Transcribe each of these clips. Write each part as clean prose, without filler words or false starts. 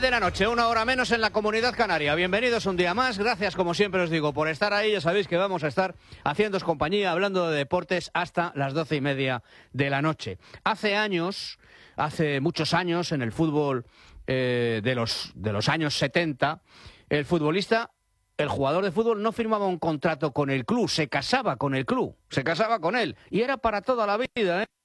de la noche, 1 hora menos en la Comunidad Canaria. Bienvenidos un día más. Gracias, como siempre os digo, por estar ahí. Ya sabéis que vamos a estar haciéndoos compañía, hablando de deportes hasta las 12:30 de la noche. Hace muchos años, en el fútbol de los años 70, el jugador de fútbol no firmaba un contrato con el club, se casaba con el club, se casaba con él. Y era para toda la vida, ¿eh?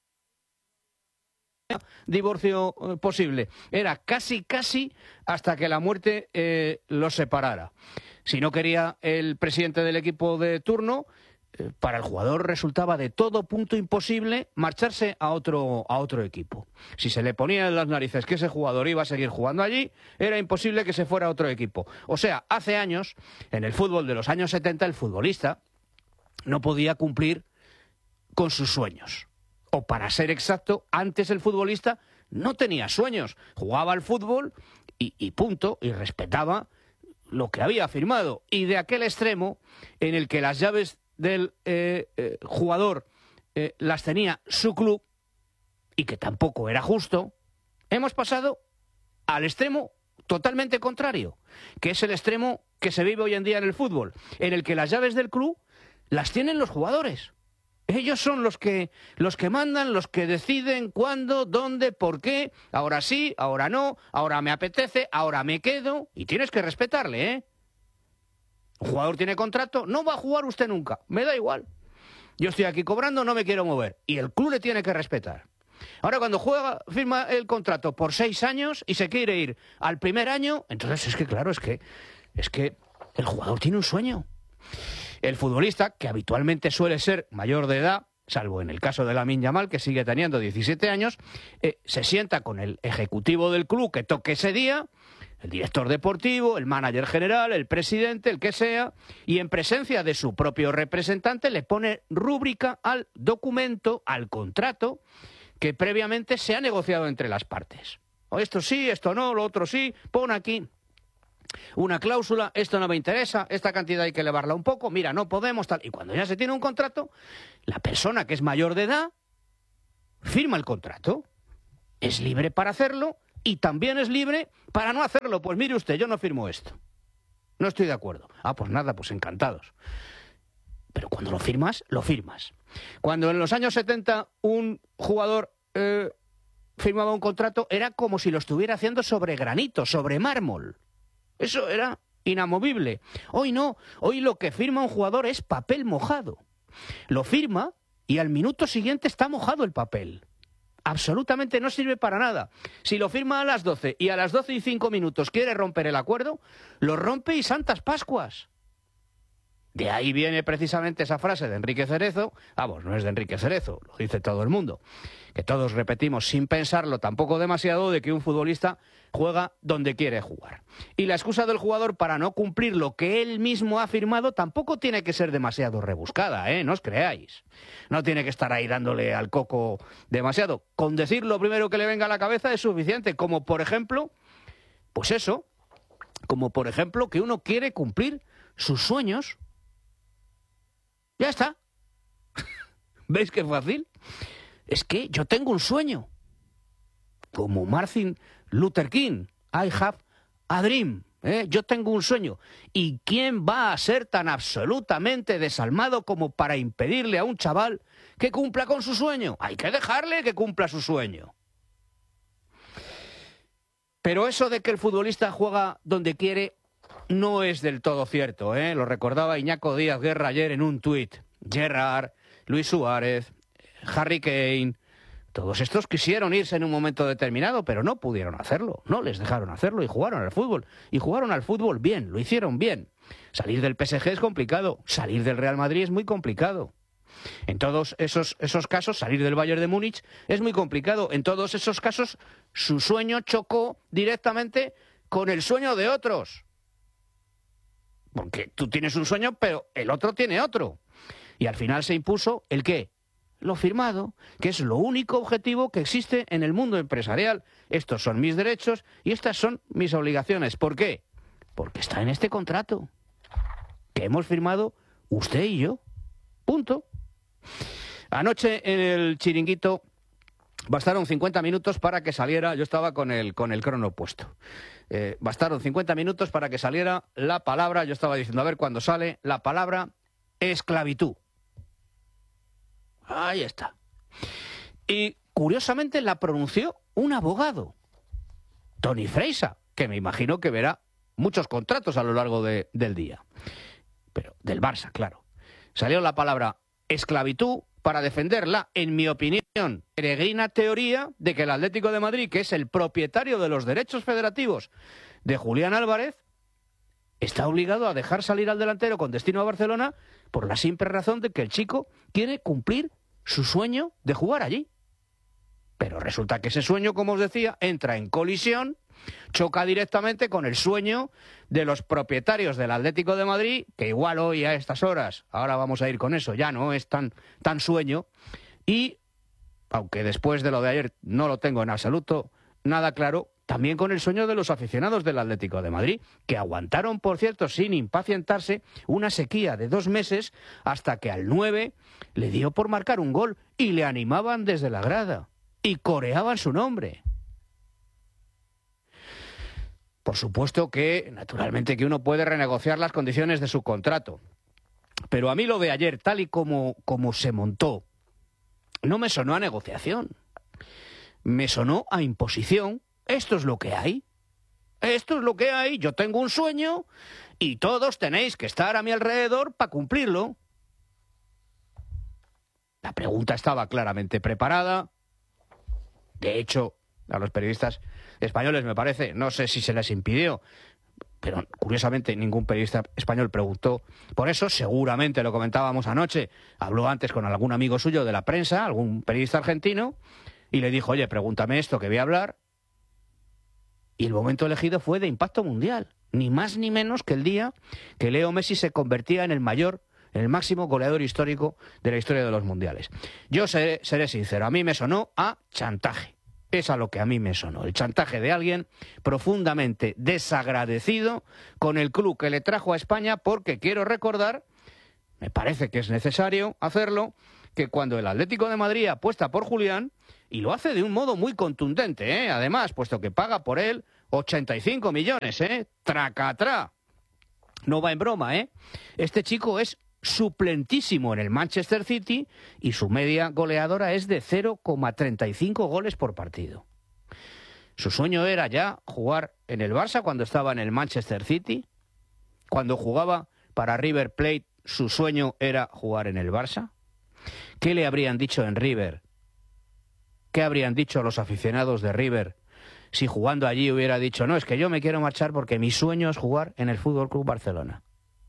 Divorcio posible. Era casi hasta que la muerte los separara. Si no quería el presidente del equipo de turno, para el jugador resultaba de todo punto imposible marcharse a otro equipo. Si se le ponía en las narices que ese jugador iba a seguir jugando allí, era imposible que se fuera a otro equipo. O sea, hace años, en el fútbol de los años 70, el futbolista no podía cumplir con sus sueños. O para ser exacto, antes el futbolista no tenía sueños. Jugaba al fútbol y punto, y respetaba lo que había firmado. Y de aquel extremo en el que las llaves del jugador las tenía su club, y que tampoco era justo, hemos pasado al extremo totalmente contrario, que es el extremo que se vive hoy en día en el fútbol, en el que las llaves del club las tienen los jugadores. Ellos son los que mandan, los que deciden cuándo, dónde, por qué, ahora sí, ahora no, ahora me apetece, ahora me quedo, y tienes que respetarle, ¿eh? Un jugador tiene contrato, no va a jugar usted nunca, me da igual. Yo estoy aquí cobrando, no me quiero mover, y el club le tiene que respetar. Ahora, cuando firma el contrato por 6 años y se quiere ir al primer año, entonces es que el jugador tiene un sueño. El futbolista, que habitualmente suele ser mayor de edad, salvo en el caso de Lamine Yamal, que sigue teniendo 17 años, se sienta con el ejecutivo del club que toque ese día, el director deportivo, el manager general, el presidente, el que sea, y en presencia de su propio representante le pone rúbrica al documento, al contrato, que previamente se ha negociado entre las partes. O esto sí, esto no, lo otro sí, pon aquí una cláusula, esto no me interesa, esta cantidad hay que elevarla un poco, mira, no podemos, tal. Y cuando ya se tiene un contrato, la persona que es mayor de edad firma el contrato. Es libre para hacerlo y también es libre para no hacerlo. Pues mire usted, yo no firmo esto. No estoy de acuerdo. Ah, pues nada, pues encantados. Pero cuando lo firmas, lo firmas. Cuando en los años 70 un jugador firmaba un contrato, era como si lo estuviera haciendo sobre granito, sobre mármol. Eso era inamovible. Hoy no, hoy lo que firma un jugador es papel mojado. Lo firma y al minuto siguiente está mojado el papel. Absolutamente no sirve para nada. Si lo firma a las 12 y a las 12:05 quiere romper el acuerdo, lo rompe y santas Pascuas. De ahí viene precisamente esa frase de Enrique Cerezo. Vamos, no es de Enrique Cerezo, lo dice todo el mundo, que todos repetimos sin pensarlo tampoco demasiado, de que un futbolista juega donde quiere jugar. Y la excusa del jugador para no cumplir lo que él mismo ha firmado tampoco tiene que ser demasiado rebuscada, ¿eh? No os creáis. No tiene que estar ahí dándole al coco demasiado. Con decir lo primero que le venga a la cabeza es suficiente, como por ejemplo, pues eso, como por ejemplo que uno quiere cumplir sus sueños. Ya está. ¿Veis qué fácil? Es que yo tengo un sueño. Como Martin Luther King. I have a dream. Yo tengo un sueño. ¿Y quién va a ser tan absolutamente desalmado como para impedirle a un chaval que cumpla con su sueño? Hay que dejarle que cumpla su sueño. Pero eso de que el futbolista juega donde quiere no es del todo cierto, ¿eh? Lo recordaba Iñaco Díaz Guerra ayer en un tuit. Gerrard, Luis Suárez, Harry Kane, todos estos quisieron irse en un momento determinado, pero no pudieron hacerlo, no les dejaron hacerlo y jugaron al fútbol. Y jugaron al fútbol bien, lo hicieron bien. Salir del PSG es complicado, salir del Real Madrid es muy complicado. En todos esos casos, salir del Bayern de Múnich es muy complicado. En todos esos casos, su sueño chocó directamente con el sueño de otros. Porque tú tienes un sueño, pero el otro tiene otro. Y al final se impuso ¿el qué? Lo firmado, que es lo único objetivo que existe en el mundo empresarial. Estos son mis derechos y estas son mis obligaciones. ¿Por qué? Porque está en este contrato que hemos firmado usted y yo. Punto. Anoche en el Chiringuito Bastaron 50 minutos para que saliera, yo estaba con el crono puesto, bastaron 50 minutos para que saliera la palabra, yo estaba diciendo, a ver cuándo sale la palabra esclavitud. Ahí está. Y curiosamente la pronunció un abogado, Tony Freisa, que me imagino que verá muchos contratos a lo largo del día. Pero del Barça, claro. Salió la palabra esclavitud para defenderla, en mi opinión, peregrina teoría de que el Atlético de Madrid, que es el propietario de los derechos federativos de Julián Álvarez, está obligado a dejar salir al delantero con destino a Barcelona por la simple razón de que el chico quiere cumplir su sueño de jugar allí. Pero resulta que ese sueño, como os decía, entra en colisión, choca directamente con el sueño de los propietarios del Atlético de Madrid, que igual hoy a estas horas, ahora vamos a ir con eso, ya no es tan sueño, y, aunque después de lo de ayer no lo tengo en absoluto nada claro, también con el sueño de los aficionados del Atlético de Madrid, que aguantaron, por cierto, sin impacientarse, una sequía de 2 meses, hasta que al 9 le dio por marcar un gol y le animaban desde la grada y coreaban su nombre. Por supuesto que, naturalmente, que uno puede renegociar las condiciones de su contrato. Pero a mí lo de ayer, tal y como se montó, no me sonó a negociación. Me sonó a imposición. Esto es lo que hay. Esto es lo que hay. Yo tengo un sueño y todos tenéis que estar a mi alrededor para cumplirlo. La pregunta estaba claramente preparada. De hecho, a los periodistas españoles, me parece, no sé si se les impidió, pero curiosamente ningún periodista español preguntó por eso. Seguramente lo comentábamos anoche, habló antes con algún amigo suyo de la prensa, algún periodista argentino, y le dijo, oye, pregúntame esto que voy a hablar. Y el momento elegido fue de impacto mundial, ni más ni menos que el día que Leo Messi se convertía en el máximo goleador histórico de la historia de los mundiales. Yo seré sincero, a mí me sonó a chantaje. Es a lo que a mí me sonó, el chantaje de alguien profundamente desagradecido con el club que le trajo a España, porque quiero recordar, me parece que es necesario hacerlo, que cuando el Atlético de Madrid apuesta por Julián, y lo hace de un modo muy contundente, además, puesto que paga por él 85 millones, tracatrá, no va en broma, este chico es suplentísimo en el Manchester City y su media goleadora es de 0,35 goles por partido. Su sueño era ya jugar en el Barça cuando estaba en el Manchester City. Cuando jugaba para River Plate, su sueño era jugar en el Barça. ¿Qué le habrían dicho en River? ¿Qué habrían dicho los aficionados de River si jugando allí hubiera dicho, no, es que yo me quiero marchar porque mi sueño es jugar en el Fútbol Club Barcelona?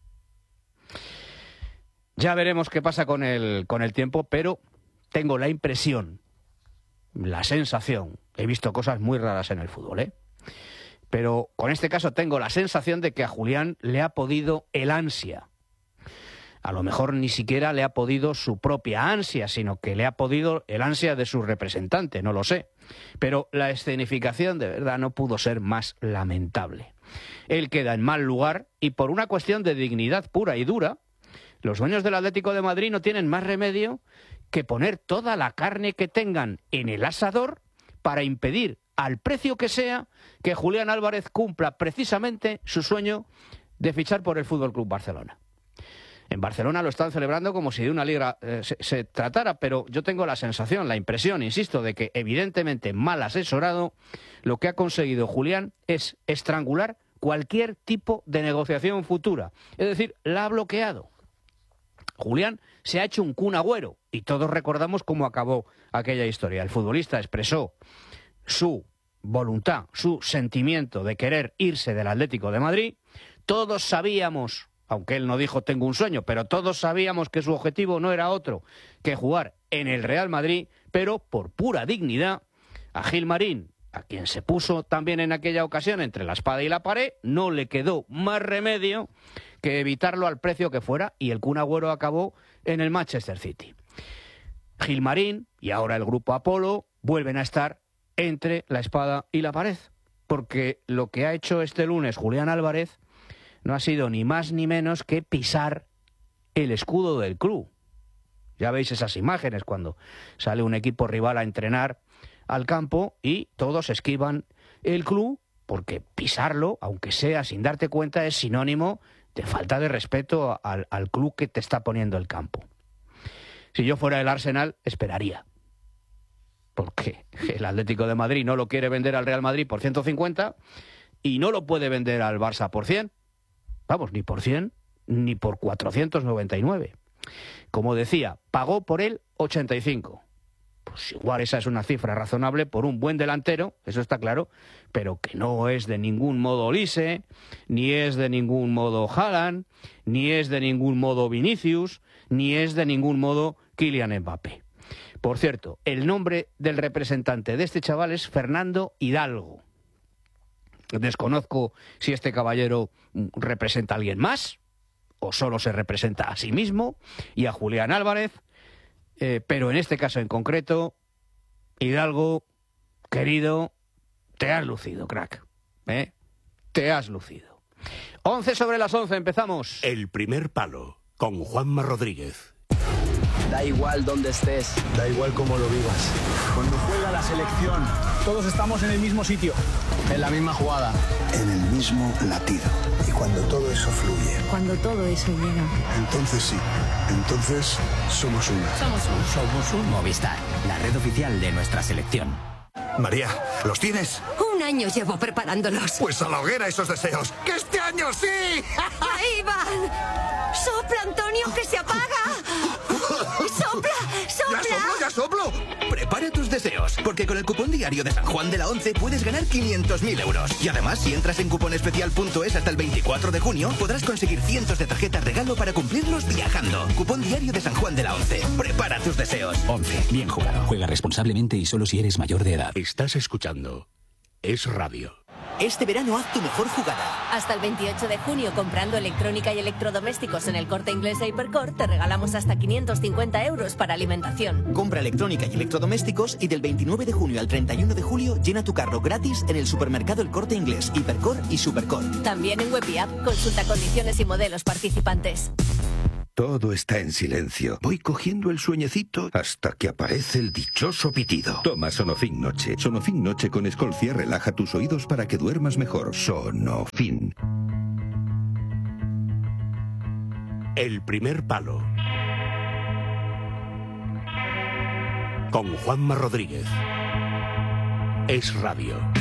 Ya veremos qué pasa con el tiempo, pero tengo la impresión, la sensación, he visto cosas muy raras en el fútbol, pero con este caso tengo la sensación de que a Julián le ha podido el ansia. A lo mejor ni siquiera le ha podido su propia ansia, sino que le ha podido el ansia de su representante, no lo sé. Pero la escenificación de verdad no pudo ser más lamentable. Él queda en mal lugar y por una cuestión de dignidad pura y dura, los dueños del Atlético de Madrid no tienen más remedio que poner toda la carne que tengan en el asador para impedir, al precio que sea, que Julián Álvarez cumpla precisamente su sueño de fichar por el Fútbol Club Barcelona. En Barcelona lo están celebrando como si de una liga se tratara, pero yo tengo la sensación, la impresión, insisto, de que evidentemente mal asesorado, lo que ha conseguido Julián es estrangular cualquier tipo de negociación futura. Es decir, la ha bloqueado. Julián se ha hecho un Kun Agüero y todos recordamos cómo acabó aquella historia. El futbolista expresó su voluntad, su sentimiento de querer irse del Atlético de Madrid. Todos sabíamos, aunque él no dijo tengo un sueño, pero todos sabíamos que su objetivo no era otro que jugar en el Real Madrid, pero por pura dignidad, a Gilmarín, a quien se puso también en aquella ocasión entre la espada y la pared, no le quedó más remedio que evitarlo al precio que fuera, y el Kun Agüero acabó en el Manchester City. Gilmarín y ahora el grupo Apolo vuelven a estar entre la espada y la pared, porque lo que ha hecho este lunes Julián Álvarez no ha sido ni más ni menos que pisar el escudo del club. Ya veis esas imágenes cuando sale un equipo rival a entrenar al campo y todos esquivan el club porque pisarlo, aunque sea sin darte cuenta, es sinónimo de falta de respeto al club que te está poniendo el campo. Si yo fuera el Arsenal, esperaría. Porque el Atlético de Madrid no lo quiere vender al Real Madrid por 150 y no lo puede vender al Barça por 100. Vamos, ni por 100 ni por 499. Como decía, pagó por él 85. Pues igual esa es una cifra razonable por un buen delantero, eso está claro, pero que no es de ningún modo Olise, ni es de ningún modo Haaland, ni es de ningún modo Vinicius, ni es de ningún modo Kylian Mbappé. Por cierto, el nombre del representante de este chaval es Fernando Hidalgo. Desconozco si este caballero representa a alguien más, o solo se representa a sí mismo y a Julián Álvarez, pero en este caso en concreto, Hidalgo, querido, te has lucido, crack. Te has lucido. 11 sobre las 11, empezamos. El primer palo, con Juanma Rodríguez. Da igual dónde estés, da igual cómo lo vivas. Cuando juega la selección, todos estamos en el mismo sitio, en la misma jugada, en el mismo latido. Y cuando todo eso fluye, cuando todo eso llega, entonces sí, entonces somos uno. Somos un Movistar, la red oficial de nuestra selección. María, ¿los tienes? Un año llevo preparándolos. Pues a la hoguera esos deseos. ¡Que este año sí! ¡Ahí van! ¡Sopla, Antonio, que se apaga! ¡Sopla, sopla! ¡Ya soplo! Prepara tus deseos, porque con el cupón diario de San Juan de la Once puedes ganar 500.000 euros. Y además, si entras en cuponespecial.es hasta el 24 de junio, podrás conseguir cientos de tarjetas regalo para cumplirlos viajando. Cupón diario de San Juan de la Once. Prepara tus deseos. 11. Bien jugado. Juega responsablemente y solo si eres mayor de edad. Estás escuchando Es Radio. Este verano haz tu mejor jugada. Hasta el 28 de junio, comprando electrónica y electrodomésticos en el Corte Inglés e Hipercor, te regalamos hasta 550 euros para alimentación. Compra electrónica y electrodomésticos y del 29 de junio al 31 de julio llena tu carro gratis en el supermercado El Corte Inglés, Hipercor y Supercor. También en web y app. Consulta condiciones y modelos participantes. Todo está en silencio. Voy cogiendo el sueñecito hasta que aparece el dichoso pitido. Toma Sonofin Noche. Sonofin Noche con Escolcia relaja tus oídos para que duermas mejor. Sonofin. El primer palo. Con Juanma Rodríguez. Es Radio.